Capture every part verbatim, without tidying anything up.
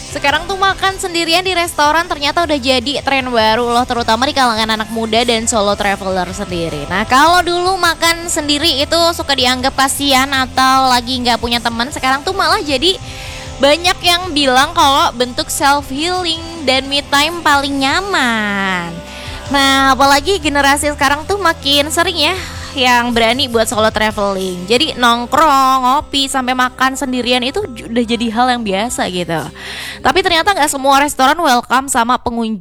Sekarang tuh makan sendirian di restoran ternyata udah jadi tren baru loh, terutama di kalangan anak muda dan solo traveler sendiri. Nah, kalau dulu makan sendiri itu suka dianggap kasihan atau lagi nggak punya teman, sekarang tuh malah jadi banyak yang bilang kalau bentuk self healing dan me time paling nyaman. Nah, apalagi generasi sekarang tuh makin sering ya yang berani buat solo traveling. Jadi nongkrong, ngopi, sampai makan sendirian itu j- udah jadi hal yang biasa gitu. Tapi ternyata nggak semua restoran welcome sama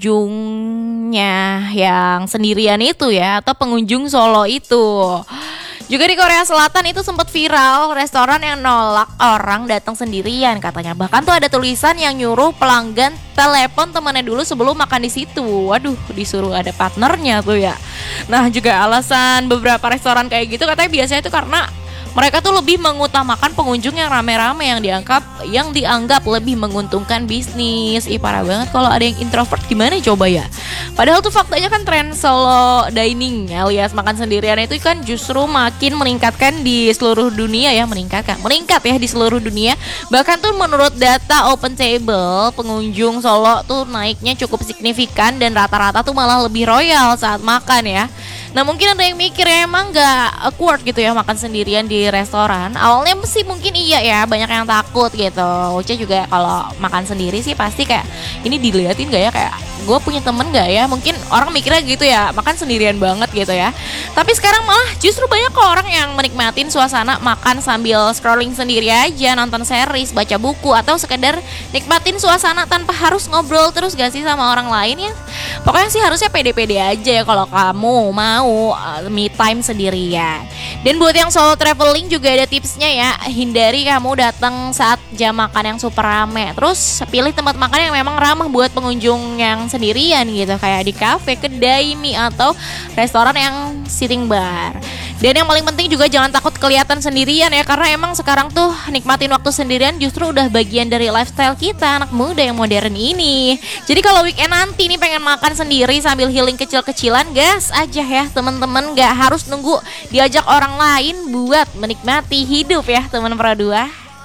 pengunjungnya yang sendirian itu ya, atau pengunjung solo itu. Juga di Korea Selatan itu sempat viral restoran yang nolak orang datang sendirian katanya. Bahkan tuh ada tulisan yang nyuruh pelanggan telepon temannya dulu sebelum makan di situ. Waduh, disuruh ada partnernya tuh ya. Nah, juga alasan beberapa restoran kayak gitu katanya biasanya itu karena mereka tuh lebih mengutamakan pengunjung yang rame-rame yang dianggap yang dianggap lebih menguntungkan bisnis. Ih, parah banget kalau ada yang introvert gimana coba ya. Padahal tuh faktanya kan tren solo dining alias makan sendirian itu kan justru makin meningkatkan di seluruh dunia ya, meningkatkan. Meningkat ya di seluruh dunia. Bahkan tuh menurut data Open Table, pengunjung solo tuh naiknya cukup signifikan dan rata-rata tuh malah lebih royal saat makan ya. Nah, mungkin ada yang mikir ya emang gak awkward gitu ya makan sendirian di restoran. Awalnya sih mungkin iya ya, banyak yang takut gitu. Uca juga kalau makan sendiri sih pasti kayak ini diliatin gak ya, kayak gue punya temen gak ya. Mungkin orang mikirnya gitu ya, makan sendirian banget gitu ya. Tapi sekarang malah justru banyak kok orang yang menikmatin suasana makan sambil scrolling sendiri aja, nonton series, baca buku, atau sekedar nikmatin suasana tanpa harus ngobrol terus gak sih sama orang lain ya. Pokoknya sih harusnya pede-pede aja ya kalau kamu mau uh, me time sendirian. Dan buat yang solo traveling juga ada tipsnya ya. Hindari kamu datang saat jam makan yang super rame. Terus pilih tempat makan yang memang ramah buat pengunjung yang sendirian gitu, kayak di kafe, kedai mie, atau restoran yang sitting bar. Dan yang paling penting juga jangan takut kelihatan sendirian ya, karena emang sekarang tuh nikmatin waktu sendirian justru udah bagian dari lifestyle kita anak muda yang modern ini. Jadi kalau weekend nanti nih pengen makan sendiri sambil healing kecil-kecilan, gas aja ya teman-teman, gak harus nunggu diajak orang lain buat menikmati hidup ya teman Pro dua.